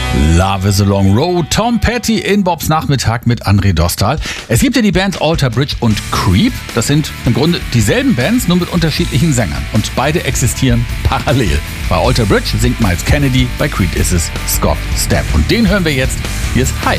Love is a Long Road, Tom Petty in Bobs Nachmittag mit André Dostal. Es gibt ja die Bands Alter Bridge und Creep. Das sind im Grunde dieselben Bands, nur mit unterschiedlichen Sängern. Und beide existieren parallel. Bei Alter Bridge singt Miles Kennedy, bei Creep ist es Scott Stapp. Und den hören wir jetzt. Hier ist Hi.